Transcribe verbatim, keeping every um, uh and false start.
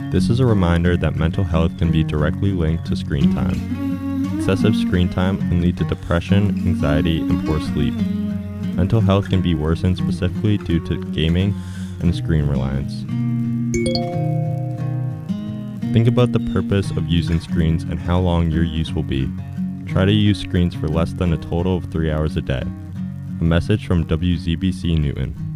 This is a reminder that mental health can be directly linked to screen time. Excessive screen time can lead to depression, anxiety, and poor sleep. Mental health can be worsened specifically due to gaming and screen reliance. Think about the purpose of using screens and how long your use will be. Try to use screens for less than a total of three hours a day. A message from W Z B C Newton.